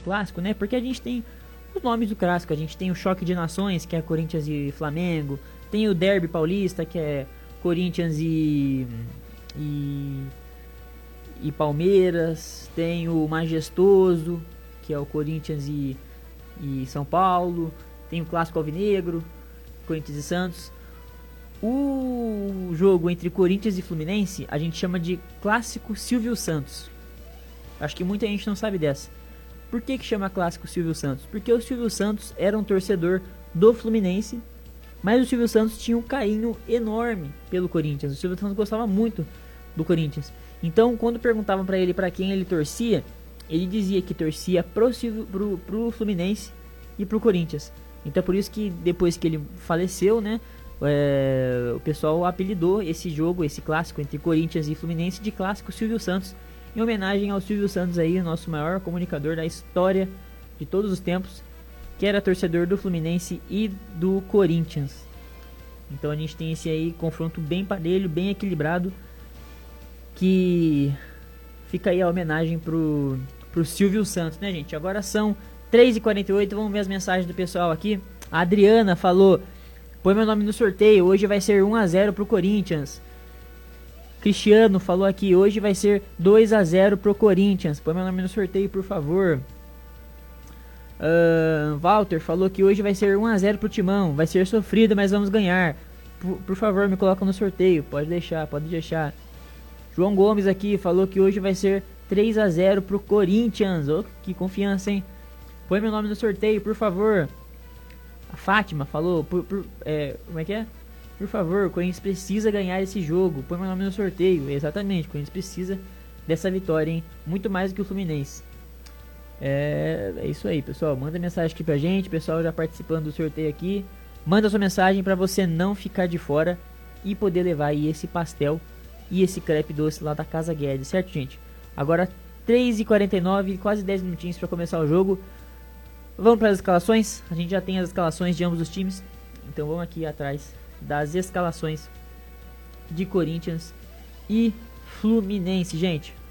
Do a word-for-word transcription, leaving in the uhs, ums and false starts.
clássico, né? Porque a gente tem os nomes do clássico. A gente tem o choque de nações, que é Corinthians e Flamengo. Tem o derby paulista, que é Corinthians e... e, e Palmeiras. Tem o majestoso, que é o Corinthians e, e São Paulo. Tem o clássico alvinegro, Corinthians e Santos. O jogo entre Corinthians e Fluminense a gente chama de clássico Silvio Santos. Acho que muita gente não sabe dessa. Por que que chama clássico Silvio Santos? Porque o Silvio Santos era um torcedor do Fluminense, mas o Silvio Santos tinha um carinho enorme pelo Corinthians. O Silvio Santos gostava muito do Corinthians. Então, quando perguntavam para ele para quem ele torcia, ele dizia que torcia pro, Silvio, pro, pro Fluminense e pro Corinthians. Então, por isso que depois que ele faleceu, né, é, o pessoal apelidou esse jogo, esse clássico entre Corinthians e Fluminense, de clássico Silvio Santos, em homenagem ao Silvio Santos aí, o nosso maior comunicador da história de todos os tempos, que era torcedor do Fluminense e do Corinthians. Então a gente tem esse aí confronto bem parelho, bem equilibrado, que fica aí a homenagem pro, pro Silvio Santos, né, gente? Agora são três e quarenta e oito, vamos ver as mensagens do pessoal aqui. A Adriana falou: põe meu nome no sorteio, hoje vai ser um a zero pro Corinthians. Cristiano falou aqui: hoje vai ser dois a zero pro Corinthians. Põe meu nome no sorteio, por favor. Uh, Walter falou que hoje vai ser um a zero pro Timão. Vai ser sofrido, mas vamos ganhar. Por, por favor, me coloca no sorteio. Pode deixar, pode deixar. João Gomes aqui falou que hoje vai ser três a zero pro Corinthians. Oh, que confiança, hein? Põe meu nome no sorteio, por favor. A Fátima falou: por, por, é, como é que é? Por favor, o Corinthians precisa ganhar esse jogo. Põe meu nome no sorteio. Exatamente, o Corinthians precisa dessa vitória, hein? Muito mais do que o Fluminense. É, é isso aí, pessoal. Manda mensagem aqui pra gente. Pessoal já participando do sorteio aqui. Manda sua mensagem pra você não ficar de fora e poder levar aí esse pastel e esse crepe doce lá da Casa Guedes, certo, gente? Agora três e quarenta e nove, quase dez minutinhos pra começar o jogo. Vamos para as escalações. A gente já tem as escalações de ambos os times. Então vamos aqui atrás das escalações de Corinthians e Fluminense, gente.